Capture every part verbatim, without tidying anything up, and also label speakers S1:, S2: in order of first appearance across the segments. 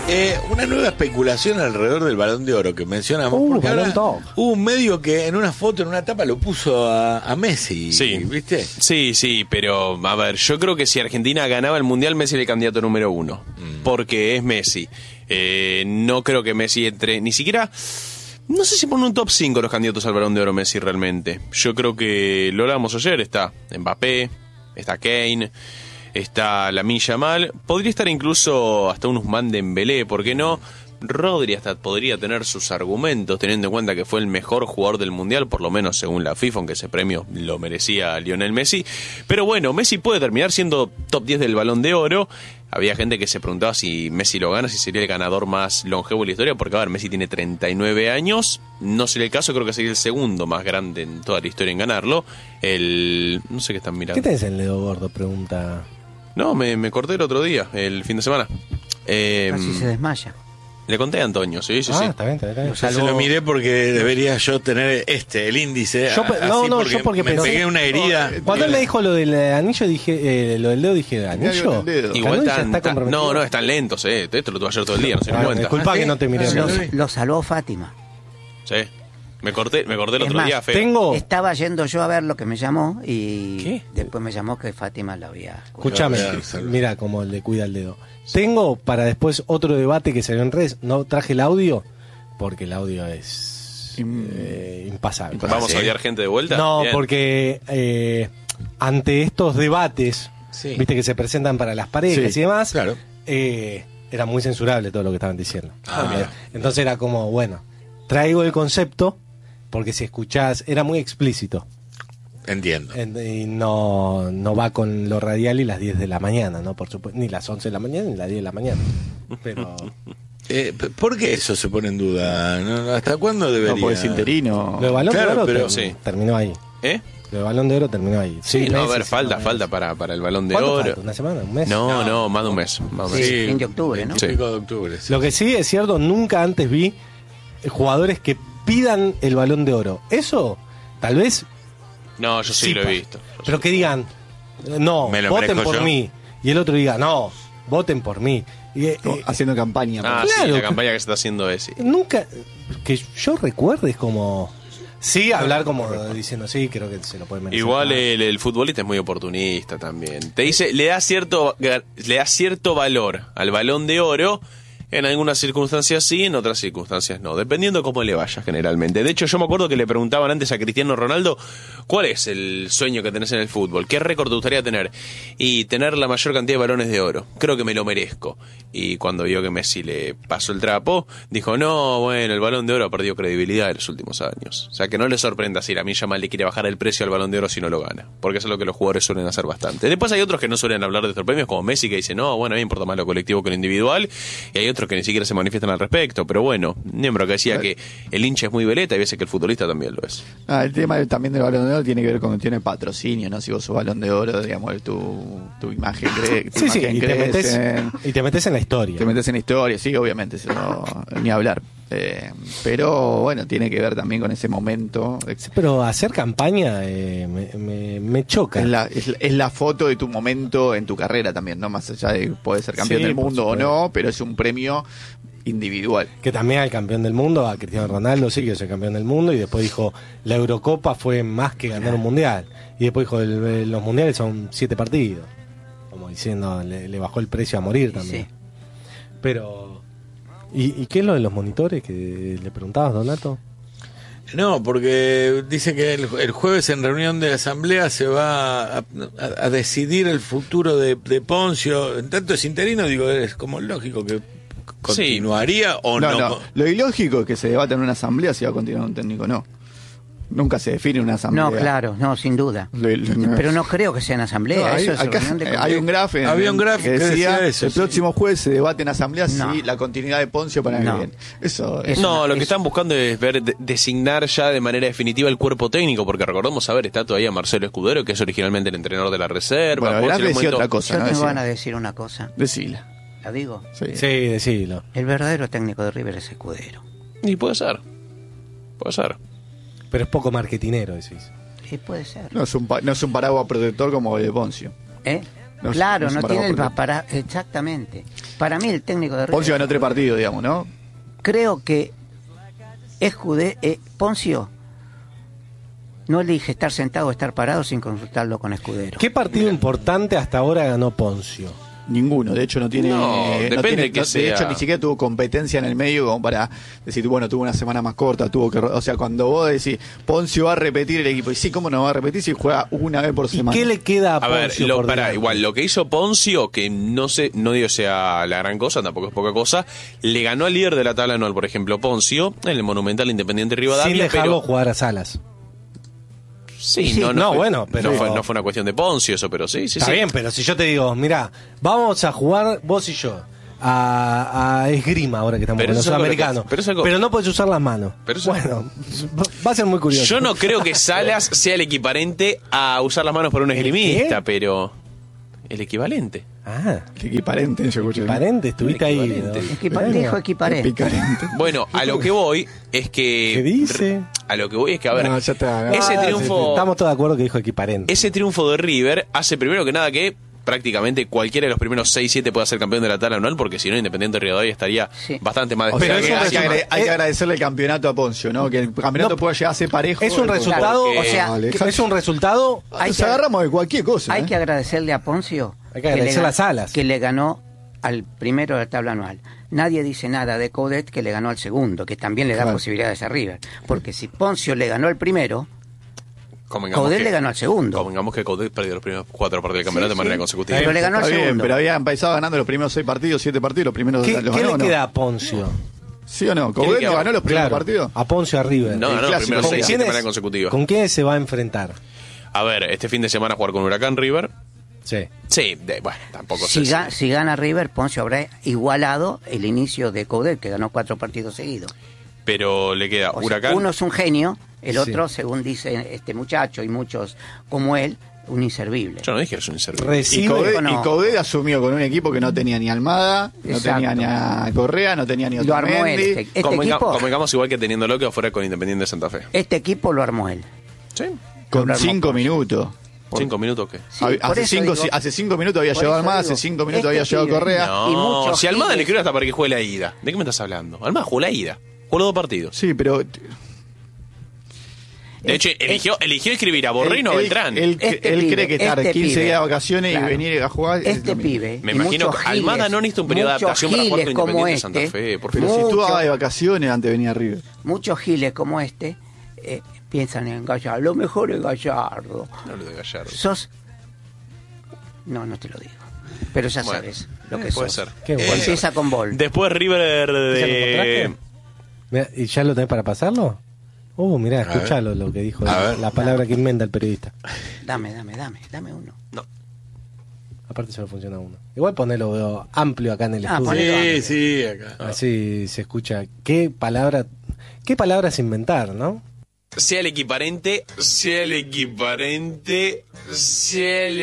S1: Eh, una nueva especulación alrededor del Balón de Oro que mencionamos.
S2: Uh,
S1: porque
S2: Balón
S1: ahora
S2: Top.
S1: hubo un medio que en una foto, en una tapa, lo puso a, a Messi.
S3: Sí.
S1: ¿Viste?
S3: Sí, sí, pero a ver, yo creo que si Argentina ganaba el Mundial, Messi era el candidato número uno. Mm. Porque es Messi. Eh, no creo que Messi entre, ni siquiera... No sé si pone un top cinco los candidatos al Balón de Oro Messi realmente. Yo creo que lo hablábamos ayer, está Mbappé, está Kane, está Lamine Yamal, podría estar incluso hasta un Ousmane Dembélé, ¿por qué no? Rodri hasta podría tener sus argumentos, teniendo en cuenta que fue el mejor jugador del Mundial, por lo menos según la FIFA, aunque ese premio lo merecía Lionel Messi. Pero bueno, Messi puede terminar siendo top diez del Balón de Oro. Había gente que se preguntaba si Messi lo gana, si sería el ganador más longevo de la historia, porque a ver, Messi tiene treinta y nueve años, no sería el caso, creo que sería el segundo más grande en toda la historia en ganarlo. El... no sé qué están mirando.
S2: ¿Qué tenés en el dedo gordo? Pregunta.
S3: No, me, me corté el otro día, el fin de semana. Eh,
S4: Casi se desmaya.
S3: Le conté a Antonio, sí, sí,
S2: ah,
S3: sí.
S2: está bien, está bien.
S1: Yo se lo miré porque debería yo tener este, el índice.
S2: Yo, pe- no,
S1: así
S2: no,
S1: porque
S2: yo porque
S1: me
S2: pensé-
S1: pegué una herida.
S2: Cuando él me dijo lo del anillo, dije, eh, lo del dedo, dije, ¿anillo?
S5: El dedo.
S3: Igual
S2: Canón ya
S3: tan,
S2: está
S3: tan-
S2: comprometido.
S3: no, no, están lentos, eh. Esto lo tuve ayer todo el día, no se dan
S2: Ah,
S3: cuenta.
S2: disculpa que no te miré.
S1: Ah,
S4: Lo,
S1: no.
S4: lo salvó Fátima.
S3: Sí. Me corté, me corté el
S4: Es
S3: otro
S4: más,
S3: día, feo.
S2: Tengo...
S4: Estaba yendo yo a ver lo que me llamó y
S2: ¿Qué?
S4: después me llamó que Fátima la había...
S2: Escúchame,
S1: Claro, claro.
S2: mira cómo le cuida el dedo. Tengo para después otro debate que salió en redes. No traje el audio porque el audio es eh, impasable.
S3: Vamos
S1: ¿Sí?
S3: a odiar gente de vuelta.
S2: No,
S3: Bien.
S2: porque eh, ante estos debates,
S1: Sí.
S2: viste que se presentan para las parejas
S5: Sí,
S2: y demás,
S1: claro.
S2: eh, era muy censurable todo lo que estaban diciendo.
S1: Ah,
S2: Eh,
S1: mira.
S2: Entonces era como, bueno, traigo el concepto porque si escuchás, era muy explícito.
S1: Entiendo.
S2: En- Y no, no va con lo radial y las diez de la mañana, ¿no? Por supuesto, ni las once de la mañana ni las diez de la mañana. Pero
S1: Eh, p- ¿Por qué eso se pone en duda? ¿No? ¿Hasta cuándo debería?
S5: No, porque es interino.
S2: lo de Balón
S1: Claro,
S2: de Oro
S1: pero-
S2: ter-
S3: sí.
S2: terminó ahí.
S3: ¿Eh?
S2: Lo de Balón de Oro terminó ahí.
S3: Sí,
S2: Seis
S3: no, a
S2: meses,
S3: ver, falta,
S2: no,
S3: falta para, para el Balón de
S2: ¿Cuánto
S3: Oro.
S2: falta? ¿Una semana? ¿Un mes?
S3: No, no, más de un mes. Más de un mes.
S4: Sí, fin de octubre, ¿no?
S3: Sí.
S1: veinticinco de octubre. sí.
S2: Lo que sí es cierto, nunca antes vi jugadores que pidan el Balón de Oro. Eso, tal vez,
S3: No, yo sí,
S2: Sí,
S3: lo he
S2: pa-
S3: visto. Yo
S2: pero
S3: sí.
S2: que digan, no,
S1: Me lo
S2: voten
S1: merezco
S2: por
S1: yo.
S2: mí. Y el otro diga, no, voten por mí. Y, eh,
S5: No, haciendo campaña.
S3: Ah,
S2: Claro,
S3: sí, la
S2: que-
S3: campaña que se está haciendo es... sí.
S2: nunca, que yo recuerde, es como... Sí, hablar como diciendo, sí, creo que se lo puede merecer.
S3: Igual
S2: más.
S3: el, el futbolista es muy oportunista también. Te dice, le da cierto le da cierto valor al Balón de Oro. En algunas circunstancias sí, en otras circunstancias no, dependiendo cómo le vaya generalmente. De hecho, yo me acuerdo que le preguntaban antes a Cristiano Ronaldo, ¿cuál es el sueño que tenés en el fútbol? ¿Qué récord te gustaría tener? Y tener la mayor cantidad de balones de oro. Creo que me lo merezco. Y cuando vio que Messi le pasó el trapo, dijo, no, bueno, el Balón de Oro ha perdido credibilidad en los últimos años. O sea, que no le sorprenda si Lamine Yamal le quiere bajar el precio al Balón de Oro si no lo gana. Porque eso es lo que los jugadores suelen hacer bastante. Después hay otros que no suelen hablar de estos premios, como Messi, que dice, no, bueno, a mí me importa más lo colectivo que lo individual. Y hay otros que ni siquiera se manifiestan al respecto. Pero bueno, miembro que decía que el hincha es muy veleta y veces que el futbolista también lo es.
S5: Ah, el tema también del Balón de Oro tiene que ver con cuestiones de patrocinio, ¿no? Si vos sos Balón de Oro, digamos, tu, tu imagen, cre tu
S2: Sí, sí,
S5: imagen
S2: y te,
S5: crece,
S2: metes, y te metes en la historia.
S5: te metes en historia, sí, obviamente, eso no, ni hablar. Eh, pero bueno, tiene que ver también con ese momento.
S2: Sí, pero hacer campaña eh, me, me, me choca.
S5: Es la, es, la- es la foto de tu momento en tu carrera también, ¿no? Más allá de poder ser campeón
S2: Sí,
S5: del
S2: por
S5: mundo o
S2: supuesto.
S5: no, pero es un premio individual.
S2: Que también al campeón del mundo, a Cristiano Ronaldo, sí que es el campeón del mundo, y después dijo, la Eurocopa fue más que ganar un mundial. Y después dijo, el- el- los mundiales son siete partidos. Como diciendo, le, le bajó el precio a morir también.
S4: Sí.
S2: Pero, ¿y, ¿y qué es lo de los monitores que le preguntabas, Donato?
S1: No, porque dice que el, el jueves en reunión de asamblea se va a, a- a decidir el futuro de, de Poncio. En tanto es interino, digo, es como lógico que continuaría o no.
S5: No, no, lo ilógico es que se debata en una asamblea si va a continuar un técnico o no. Nunca se define una asamblea.
S4: No, claro, no, sin duda.
S5: Lo- lo-
S4: Pero no creo que sea en asamblea.
S5: No, hay,
S4: eso es
S5: acá-
S4: reunión de
S5: hay
S4: consejo.
S5: un graf en-
S1: Había un graf
S5: que
S1: que
S5: decía,
S1: decía eso,
S5: el
S1: sí.
S5: próximo jueves se debate en asamblea
S4: No.
S5: si la continuidad de Poncio para el
S4: No.
S5: año que viene. Eso es.
S4: Eso-
S3: No, lo que
S4: eso-
S3: están buscando es ver de- designar ya de manera definitiva el cuerpo técnico, porque recordemos, a ver, está todavía Marcelo Escudero, que es originalmente el entrenador de la reserva.
S5: Bueno, el
S3: Vos
S5: graf
S3: en el
S5: decía
S3: momento-
S5: otra cosa,
S4: Yo
S5: ¿no?
S4: te
S5: Decía-
S4: van a decir una cosa.
S5: Decila.
S4: ¿La digo?
S5: Sí.
S2: Sí, decilo.
S4: El verdadero técnico de River es Escudero.
S3: Y puede ser. Puede ser.
S2: Pero es poco marketinero, decís.
S4: Sí, puede ser.
S5: No es un, pa- no es un paraguas protector como el de Poncio.
S4: ¿Eh?
S5: No,
S4: Claro,
S5: no se
S4: no
S5: embargó
S4: tiene el
S5: porque-
S4: para exactamente. Para mí el técnico de River,
S5: Poncio ganó tres partidos, digamos, ¿no?
S4: creo que Escudé, eh, Poncio no elige estar sentado o estar parado sin consultarlo con Escudero.
S2: ¿Qué partido importante hasta ahora ganó Poncio?
S5: Ninguno, de hecho no tiene,
S3: No, depende
S5: tiene-
S3: que
S5: no-
S3: sea.
S5: de hecho ni siquiera tuvo competencia en el medio como para decir, bueno, tuvo una semana más corta, tuvo que, o sea, cuando vos decís, Poncio va a repetir el equipo, y sí, ¿cómo no va a repetir si juega una vez por
S2: ¿Y
S5: semana?
S2: qué le queda a
S3: A ver,
S2: Poncio
S3: lo,
S2: por
S3: pará,
S2: delante?
S3: igual, lo que hizo Poncio, que no sé, no digo sea la gran cosa, tampoco es poca cosa, le ganó al líder de la tabla anual, por ejemplo, Poncio, en el Monumental Independiente Rivadavia.
S2: Sin dejarlo
S3: pero,
S2: jugar a Salas.
S3: sí,
S2: Sí,
S3: no,
S2: no,
S3: fue,
S2: bueno, pero-
S3: no fue, no fue una cuestión de Poncio eso, pero sí, sí,
S2: Está
S3: sí.
S2: bien, pero si yo te digo, mira, vamos a jugar vos y yo a, a esgrima ahora que estamos
S3: Pero
S2: con los
S3: eso es algo
S2: sudamericanos.
S3: que- pero eso es algo-
S2: no puedes usar las manos.
S3: Pero eso-
S2: bueno, va a ser muy curioso.
S3: Yo no creo que Salas sea el equiparente a usar las manos por un esgrimista,
S2: qué?
S3: pero el equivalente.
S2: Ah,
S5: El equiparente, yo escuché.
S2: equiparente, estuviste ahí.
S3: equivalente.
S2: ¿no?
S4: Equipa-
S2: Bueno.
S4: dijo equiparente.
S5: Equiparente.
S3: Bueno, a lo que voy es que...
S2: ¿Qué dice?
S3: A lo que voy es que, a ver,
S5: No, ya está, ¿no?
S3: ese
S2: Ah,
S3: triunfo...
S2: sí, sí, estamos todos de acuerdo que dijo equiparente.
S3: Ese triunfo de River hace primero que nada que prácticamente cualquiera de los primeros seis siete pueda ser campeón de la tabla anual, porque si no, Independiente Rivadavia estaría
S4: Sí.
S3: bastante más
S5: O sea,
S2: Pero
S5: que
S2: es un
S5: hay, que
S2: resultado-
S5: agrade- hay que
S2: eh,
S5: agradecerle el campeonato a Poncio, ¿no? Que el campeonato
S2: No,
S5: pueda llegar a ser parejo.
S2: Es un
S5: Porque-
S2: resultado,
S3: Porque-
S2: o sea,
S5: Vale,
S2: que- es un resultado.
S4: Hay
S5: Nos
S4: que-
S5: agarramos de cualquier cosa.
S4: Hay
S5: ¿eh?
S4: que agradecerle a Poncio
S2: Hay que agradecer
S4: le
S2: las alas.
S4: que le ganó al primero de la tabla anual. Nadie dice nada de Coudet que le ganó al segundo, que también le da
S5: Claro.
S4: posibilidades a River. Porque si Poncio le ganó al primero,
S3: Convengamos
S4: Coudet
S3: que-
S4: le ganó al segundo.
S3: Convengamos que Coudet perdió los primeros cuatro partidos del campeonato
S4: Sí,
S3: de manera
S4: sí.
S3: consecutiva.
S4: Pero le ganó al
S5: Está bien,
S4: segundo.
S5: pero había empezado ganando los primeros seis partidos, siete partidos, los primeros
S2: ¿Qué,
S5: los
S2: qué
S5: ganó,
S2: le
S5: ¿o no?
S2: queda a Poncio?
S5: ¿Sí o no?
S3: ¿Quién le
S5: ¿Coudet
S3: queda?
S5: no ganó los primeros
S2: Claro,
S5: partidos?
S2: a Poncio a River.
S3: No, ganó los
S5: clásico.
S3: primeros
S5: ¿Con
S3: seis
S2: quién
S3: siete de
S2: es?
S3: manera consecutiva.
S2: ¿Con quién se va a enfrentar?
S3: A ver, este fin de semana jugar con Huracán River.
S2: Sí.
S3: Sí, de- bueno, tampoco
S4: Si,
S3: sé.
S4: ga-
S3: si-
S4: si gana River, Poncio habrá igualado el inicio de Coudet, que ganó cuatro partidos seguidos.
S3: Pero le queda
S4: O sea,
S3: Huracán.
S4: uno es un genio, el
S2: Sí.
S4: otro, según dice este muchacho y muchos como él, un inservible.
S3: Yo no dije que es un inservible.
S5: Y
S2: Recibe.
S5: Coudet,
S4: no.
S5: y Coudet asumió con un equipo que no tenía ni Almada, no
S4: Exacto.
S5: tenía ni a Correa, no tenía ni a
S4: Lo armó él.
S5: Otamendi.
S4: Este, este
S3: Convenga-
S4: equipo,
S3: Convengamos igual que teniendo lo que afuera con Independiente de Santa Fe.
S4: este equipo lo armó él.
S3: Sí.
S5: Con
S4: lo armó
S5: cinco
S4: Poncio.
S5: minutos.
S3: ¿Cinco minutos qué?
S4: Sí,
S5: Hab-
S4: por
S5: hace,
S4: eso
S5: cinco,
S4: digo-
S5: si- hace cinco minutos había
S4: por
S5: llegado
S4: eso
S5: Almada,
S4: digo,
S5: hace cinco minutos
S4: este
S5: había llegado
S4: pibe-
S5: Correa.
S3: No,
S4: Y muchos
S3: si Almada le
S4: giles.
S3: escribió hasta para que juegue la ida. ¿De qué me estás hablando? Almada jugó la ida. Jugó los dos partidos.
S5: Sí, pero
S3: De hecho, eligió, eligió escribir a Borrino o
S5: él,
S3: Beltrán.
S5: Él,
S4: Este
S5: él
S4: pibe,
S5: cree que estar
S4: este
S5: quince
S4: pibe.
S5: días de vacaciones
S4: Claro.
S5: y venir a jugar. es
S4: Este
S5: lo mismo.
S4: pibe.
S3: Me
S4: y
S3: imagino
S4: muchos
S3: que Almada
S4: giles,
S3: no necesita un periodo de
S4: muchos
S3: adaptación para jugar con
S4: giles como
S3: Independiente de Santa
S4: este,
S3: Fe, por
S5: Pero
S3: favor.
S5: si tú
S4: muchos-
S5: vas de vacaciones antes de venir a River.
S4: Muchos giles como este eh, piensan en Gallardo. Lo mejor es Gallardo.
S3: No lo de Gallardo.
S4: Sos. No, no te lo digo. Pero ya
S3: Bueno,
S4: sabes lo
S3: eh,
S4: que
S3: puede
S4: sos.
S3: ser.
S2: Qué bueno.
S4: Empieza con Bol.
S3: Después River
S2: ¿Ya lo
S3: de...
S2: encontraste? Mirá, ¿y ya lo tenés para pasarlo? Uh, mirá,
S1: ver.
S2: escuchalo lo que dijo,
S1: A ver.
S2: la palabra que inventa el periodista.
S4: Dame, dame, dame, dame uno.
S3: No.
S2: Aparte solo funciona uno. Igual ponelo veo, amplio acá en el
S4: Ah,
S2: estudio.
S4: ponelo.
S1: Sí, sí, acá.
S2: Así se escucha. ¿Qué palabra, qué palabras inventar, no?
S3: Sea el equiparente, sea el equiparente, sea el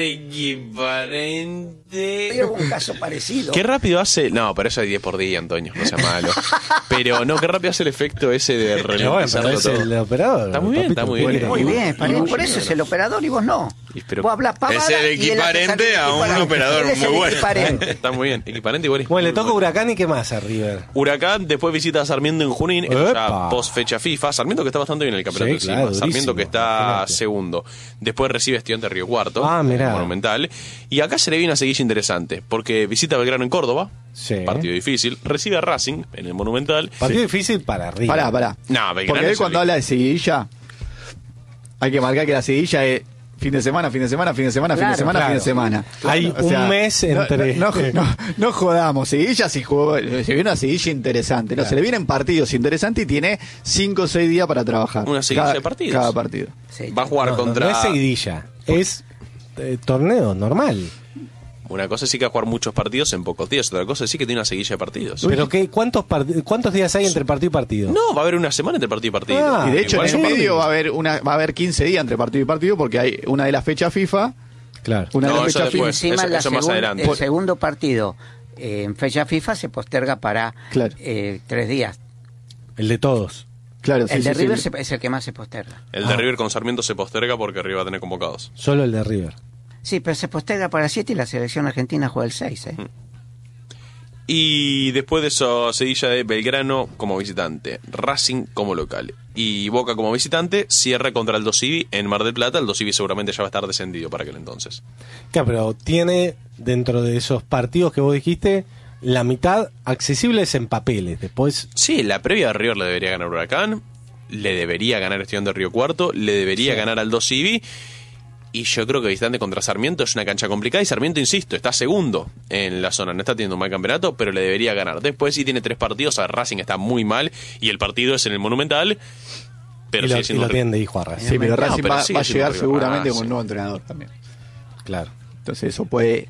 S3: equiparente...
S4: Pero un caso parecido.
S3: Qué rápido hace... No, pero eso hay diez por día, Antonio, no sea malo. Pero no, qué rápido hace el efecto ese de
S2: Pero bueno, pero
S3: ralentizarlo
S2: es
S3: todo.
S2: el operador.
S3: Está muy bien,
S2: papito,
S3: está muy
S2: ¿qué
S3: bien.
S2: querés?
S4: Muy bien, Parín,
S5: y-
S4: por eso es el operador y vos no.
S3: Y pero-
S4: Vos hablás pavada
S1: Es el
S4: y él hace
S1: equiparente
S4: salir
S1: a un
S4: equiparante.
S1: operador
S4: Él es
S1: muy
S4: el
S1: bueno.
S4: equiparente.
S3: Está muy bien, equiparente igual. es
S2: Bueno, le
S3: muy
S2: toca
S3: bueno.
S2: Huracán y qué más a River.
S3: Huracán, después visita a Sarmiento en Junín, esto ya
S2: Epa.
S3: post fecha FIFA. Sarmiento que está bastante bien en el campeonato
S2: Sí,
S3: encima.
S2: claro,
S3: Sarmiento que
S2: durísimo,
S3: está
S2: imagínate.
S3: segundo. Después recibe Estudiantes Río Cuarto,
S2: Ah, mirá.
S3: Monumental. Y acá se le viene una seguilla interesante, porque visita a Belgrano en Córdoba,
S2: Sí.
S3: partido difícil. Recibe a Racing en el Monumental.
S2: Partido difícil para River.
S5: Pará, pará.
S3: No, Belgrano
S5: Porque él
S3: es
S5: cuando
S3: el-
S5: habla de seguidilla, hay que marcar que la seguidilla es fin de semana, fin de semana, fin de semana, fin de
S4: Claro,
S5: semana,
S2: claro.
S5: fin de semana.
S2: Hay
S5: O sea,
S2: un mes
S5: no-
S2: entre...
S5: No, no, no- no jodamos, seguidilla si jugó, se viene una seguidilla interesante. No,
S2: Claro.
S5: se le vienen partidos interesantes y tiene cinco o seis días para trabajar.
S3: Una seguidilla
S5: cada,
S3: de partidos.
S5: Cada partido.
S4: Sí.
S3: Va a jugar
S2: No, no,
S3: contra...
S2: no es seguidilla, es eh, torneo normal.
S3: Una cosa sí que va a jugar muchos partidos en pocos días, otra cosa sí que tiene una seguilla de partidos.
S2: Pero qué, ¿cuántos, part- ¿cuántos días hay entre partido y partido?
S3: No, va a haber una semana entre partido y partido.
S2: Ah,
S5: Y de hecho
S3: Igual
S5: en el
S3: son
S5: medio
S3: partidos.
S5: va a haber una, va a haber quince días entre partido y partido porque hay una de las fechas FIFA,
S2: Claro.
S5: una
S3: No,
S5: de las
S3: eso
S5: fechas FIFA.
S3: después.
S4: Encima
S3: eso-
S4: la
S3: eso más
S4: segun-
S3: adelante.
S4: el segundo partido eh, en fecha FIFA se posterga para
S5: Claro.
S4: eh, tres días.
S2: El de todos.
S5: Claro, sí,
S4: el de
S5: sí,
S4: River
S5: sí.
S4: se- es el que más se posterga.
S3: El de
S2: Ah.
S3: River con Sarmiento se posterga porque River va a tener convocados.
S2: Solo el de River.
S4: Sí, pero se posterga para el siete y la selección argentina juega el seis, ¿eh?
S3: Y después de eso, seguilla de Belgrano como visitante, Racing como local y Boca como visitante, cierre contra el Aldosivi en Mar del Plata. El Aldosivi seguramente ya va a estar descendido para aquel entonces.
S2: Claro, pero tiene dentro de esos partidos que vos dijiste, la mitad accesibles en papeles. Después,
S3: Sí, la previa de River le debería ganar Huracán, le debería ganar Estudiantes de Río Cuarto, le debería
S2: Sí.
S3: ganar Aldosivi. Y yo creo que visitante contra Sarmiento es una cancha complicada. Y Sarmiento, insisto, está segundo en la zona. No está teniendo un mal campeonato, pero le debería ganar. Después sí tiene tres partidos. A ver, Racing está muy mal. Y el partido es en el Monumental. Pero
S2: y
S3: sigue
S2: lo,
S3: siendo
S2: y lo
S3: un-
S2: tienen de hijo a Racing.
S5: Sí, pero
S3: No,
S5: Racing
S3: pero
S5: va,
S3: sigue
S5: va a
S3: siendo
S5: llegar
S3: River
S5: seguramente
S3: Racing.
S5: con un nuevo entrenador también.
S2: Claro.
S5: Entonces eso puede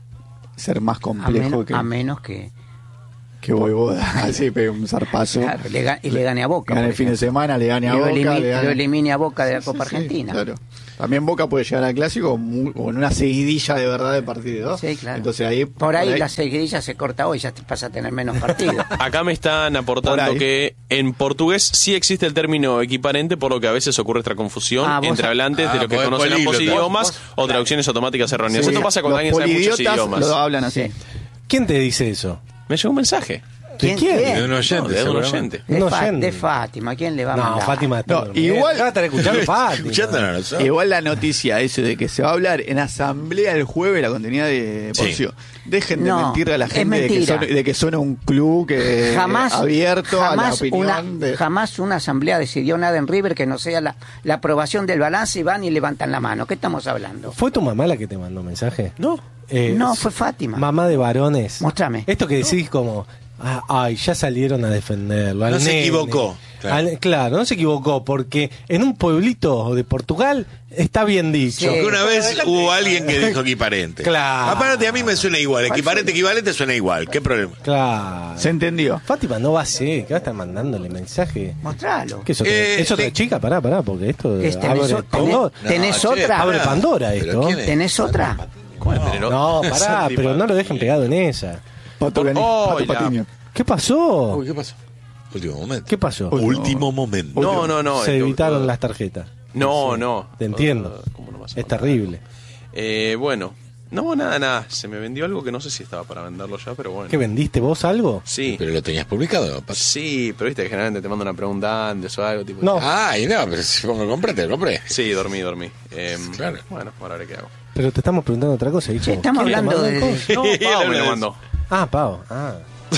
S5: ser más
S4: A,
S5: complejo
S4: menos,
S5: que,
S4: a menos que
S5: que Voivoda. Así pegue un zarpazo.
S4: claro, le ga- y le gane a Boca.
S5: Gane
S4: por
S5: el fin de
S4: ejemplo.
S5: semana, le gane a
S4: Y lo,
S5: Boca.
S4: elimi-
S5: le gane-
S4: lo elimine a Boca de la
S5: Sí,
S4: Copa
S5: sí,
S4: Argentina.
S5: claro. También Boca puede llegar al clásico muy- con una seguidilla de verdad de partidos.
S4: Sí, claro.
S5: Entonces ahí
S4: por ahí la seguidilla se corta hoy, ya te pasa a tener menos partidos.
S3: Acá me están
S5: Por
S3: aportando
S5: ahí.
S3: que en portugués sí existe el término equiparente, por lo que a veces ocurre esta confusión
S4: Ah, vos-
S3: entre hablantes
S1: Ah,
S3: de lo que
S1: vos es
S3: conocen ambos
S1: políglota.
S3: idiomas
S4: Vos-
S3: o traducciones automáticas erróneas.
S5: Sí,
S3: Esto pasa cuando
S5: los
S3: alguien sabe muchos
S5: polidiotas
S3: idiomas.
S5: lo hablan así.
S4: Sí.
S2: ¿Quién te dice eso?
S3: Me llegó un mensaje.
S2: ¿De quién?
S1: De un
S3: No,
S1: oyente,
S3: de un
S1: seguramente.
S3: oyente.
S4: De,
S2: Un
S4: Fa-
S2: oyente.
S4: de Fátima, ¿quién le va a
S2: No,
S4: mandar?
S2: Fátima está
S5: No,
S2: durmiendo.
S5: igual-
S2: Acá estar escuchando Fátima.
S1: Escuchando no, no,
S5: Igual la noticia eso de que se va a hablar en asamblea el jueves, la continuidad de
S1: Sí.
S5: Poncio. Dejen de
S4: No,
S5: mentirle a la
S4: es
S5: gente de que,
S4: mentira.
S5: son, de que son un club que
S4: Jamás,
S5: abierto a la
S4: jamás,
S5: opinión
S4: una,
S5: de...
S4: jamás una asamblea decidió nada en River que no sea la, la aprobación del balance y van y levantan la mano. ¿Qué estamos hablando?
S2: ¿Fue tu mamá la que te mandó mensaje?
S3: No.
S2: Eh,
S4: No, fue Fátima.
S2: Mamá de varones.
S4: Mostrame.
S2: Esto que decís como, ah, ay, ya salieron a defenderlo. al
S1: No se
S2: nene.
S1: equivocó, claro.
S2: Al- claro, no se equivocó, porque en un pueblito de Portugal está bien dicho.
S4: Sí.
S1: Porque una vez hubo alguien que dijo equiparente.
S2: Claro.
S1: Aparte, a mí me suena igual. Equiparente, equivalente suena igual. ¿Qué problema?
S2: Claro.
S5: Se entendió.
S2: Fátima no va a ser, que va a estar mandándole mensaje.
S4: Otralo.
S2: ¿Qué es otra,
S1: Eh,
S2: ¿es otra
S1: le-
S2: chica? Pará, pará, porque esto
S4: Es, tenés
S2: abre
S4: o-
S2: Pandora.
S4: tenés- ¿Tenés
S1: No, che,
S4: otra?
S2: Abre Pandora
S1: ¿Pero
S2: esto.
S1: quién es?
S4: ¿Tenés otra?
S3: ¿Cómo es? Pero
S2: No, pará,
S3: Santi
S2: pero no lo
S3: Martín.
S2: dejen pegado en esa.
S5: Pato, Gani-
S3: Oh,
S5: Pato
S3: la-
S5: Patiño.
S2: ¿Qué pasó?
S1: Uy, ¿qué pasó? Último momento.
S2: ¿Qué pasó?
S5: Uy,
S1: Último momento.
S3: No, no, no.
S2: Se
S3: el-
S2: evitaron las tarjetas.
S3: No,
S2: Sí,
S3: no.
S2: Te entiendo.
S3: Uh, ¿cómo no vas a
S2: Es
S3: mandar?
S2: terrible.
S3: Eh, bueno. No, nada, nada. Se me vendió algo que no sé si estaba para venderlo ya, pero bueno.
S2: ¿Qué vendiste vos algo?
S3: Sí.
S1: Pero lo tenías publicado. pa-
S3: Sí, pero viste que generalmente te mando una pregunta antes o algo tipo.
S2: No.
S1: Ay, no, pero si como lo compraste, lo compré.
S3: Sí, dormí, dormí. Em,
S1: Claro.
S3: Bueno, ahora veré qué hago.
S2: Pero te estamos preguntando otra cosa, hijo.
S4: Che, estamos
S2: ¿Quién te
S4: hablando
S2: mandó
S4: de-
S2: cosas?
S3: No, Pau me lo mandó.
S2: Ah, Pau. Ah.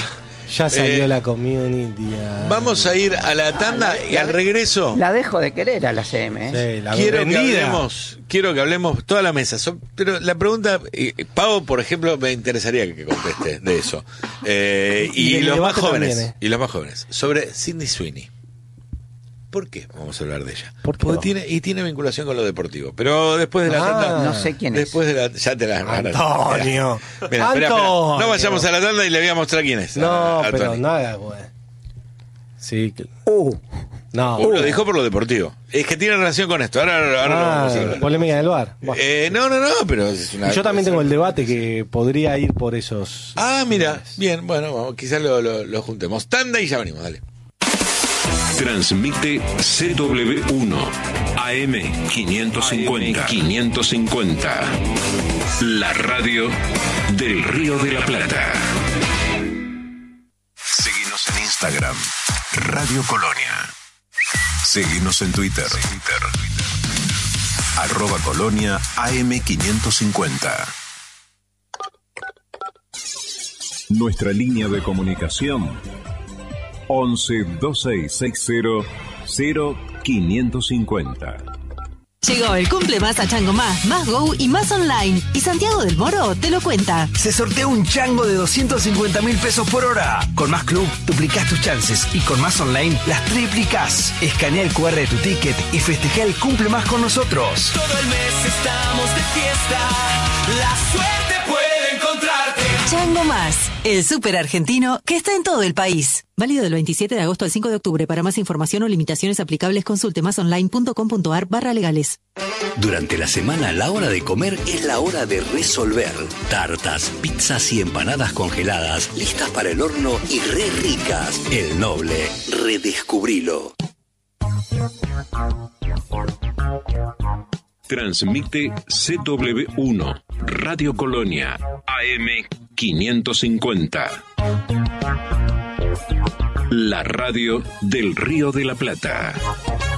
S2: Ya salió
S1: Eh,
S2: la community. ah.
S1: Vamos a ir a la tanda y al regreso.
S4: La dejo de querer a la C M, ¿eh?
S2: Sí, la
S1: Quiero que
S2: vendida.
S1: hablemos, quiero que hablemos toda la mesa. So- pero la pregunta, eh, Pau, por ejemplo, me interesaría que conteste de eso. Eh, y,
S2: Y del
S1: los más
S2: debate
S1: jóvenes,
S2: también, eh.
S1: y los más jóvenes, sobre Sydney Sweeney. ¿Por qué vamos a hablar de ella?
S2: ¿Por qué
S1: Porque
S2: no?
S1: tiene, y tiene vinculación con lo deportivo. Pero después de la
S2: Ah.
S1: tanda.
S4: No sé quién es.
S1: Después de la. Ya te la.
S2: Antonio.
S1: Mira, espera, espera.
S2: Antonio.
S1: No vayamos a la tanda y le voy a mostrar quién es.
S2: No,
S1: a- a
S2: pero
S1: Tony.
S2: nada, güey. Sí. que-
S4: Uh,
S2: No.
S1: Uh, lo dijo por lo deportivo. Es que tiene relación con esto. Ahora, ahora lo vamos a
S2: Ah,
S1: hablar.
S2: polémica del bar. Bueno.
S1: Eh, no, no, no, pero es una.
S2: Y yo también tengo el debate que podría ir por esos.
S1: Ah, mira, bien, bueno, vamos, quizás lo, lo, lo juntemos. Tanda y ya venimos, dale.
S6: Transmite C W uno A M quinientos cincuenta. quinientos cincuenta. La radio del Río de la Plata. Seguinos en Instagram, Radio Colonia. Seguinos en Twitter, arroba Colonia A M quinientos cincuenta.
S7: Nuestra línea de comunicación once dos seis seis cero cero quinientos cincuenta.
S8: Llegó el cumple más a Chango Más, más Go y más online. Y Santiago del Moro te lo cuenta.
S9: Se sortea un chango de doscientos cincuenta mil pesos por hora. Con Más Club, duplicás tus chances. Y con Más Online, las triplicás. Escanea el cu erre de tu ticket y festeja el cumple más con nosotros.
S10: Todo el mes estamos de fiesta. La suerte puede encontrarte.
S8: Chango Más, el súper argentino que está en todo el país. Válido del veintisiete de agosto al cinco de octubre. Para más información o limitaciones aplicables, consulte másonline.com.ar barra legales.
S11: Durante la semana, la hora de comer es la hora de resolver. Tartas, pizzas y empanadas congeladas, listas para el horno y re ricas. El Noble, redescubrilo.
S6: Transmite C W uno, Radio Colonia, A M quinientos cincuenta. La radio del Río de la Plata.